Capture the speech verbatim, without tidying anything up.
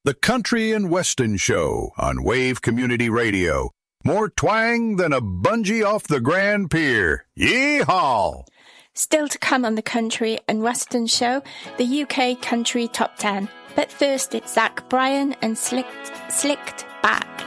the Country and Weston Show on Wave Community Radio. More twang than a bungee off the Grand Pier. Yee-haw! Still to come on the Country and Weston Show, the U K Country Top ten. But first, it's Zach Bryan and Slicked, Slicked Back.